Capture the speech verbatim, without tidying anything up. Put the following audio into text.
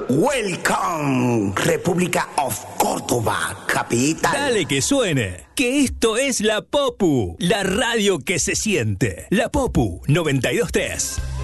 Welcome, República of Córdoba, capital. Dale que suene, que esto es La Popu, la radio que se siente. La Popu noventa y dos punto tres.